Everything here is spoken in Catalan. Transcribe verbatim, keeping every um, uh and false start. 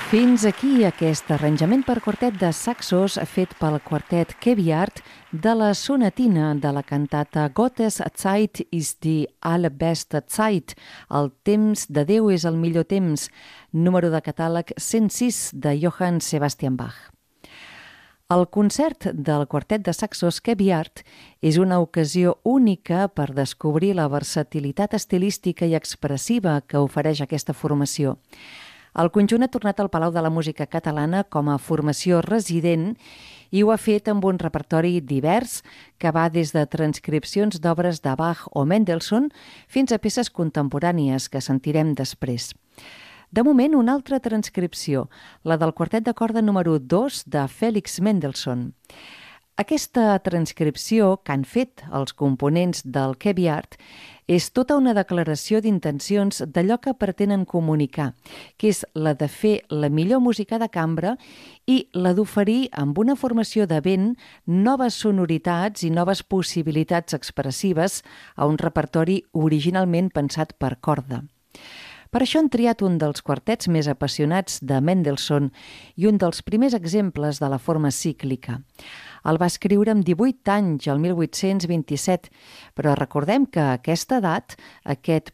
Fins aquí aquest arranjament per quartet de saxos fet pel quartet Keviart de la sonatina de la cantata Gottes Zeit ist die allerbeste Zeit, el temps de Déu és el millor temps, número de catàleg cent sis de Johann Sebastian Bach. El concert del quartet de saxos Keviart és una ocasió única per descobrir la versatilitat estilística i expressiva que ofereix aquesta formació. El conjunt ha tornat al Palau de la Música Catalana com a formació resident i ho ha fet amb un repertori divers que va des de transcripcions d'obres de Bach o Mendelssohn fins a peces contemporànies que sentirem després. De moment, una altra transcripció, la del quartet de corda número dos de Félix Mendelssohn. Aquesta transcripció que han fet els components del Keviart és tota una declaració d'intencions d'allò que pretenen comunicar, que és la de fer la millor música de cambra i la d'oferir amb una formació de vent noves sonoritats i noves possibilitats expressives a un repertori originalment pensat per corda. Per això han triat un dels quartets més apassionats de Mendelssohn i un dels primers exemples de la forma cíclica. El va escriure amb divuit anys, el mil vuit-cents vint-i-set, però recordem que a aquesta edat, aquest